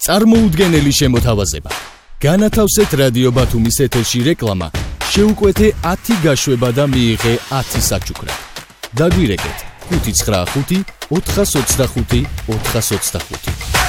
წარმოუდგენელი შემოთავაზება. განათავსეთ რადიო ბათუმის ეთერში რეკლამა, შეუკვეთე 10 გაშვება და მიიღე 10 საჩუქრად. დაგვირეკეთ 595 425 425.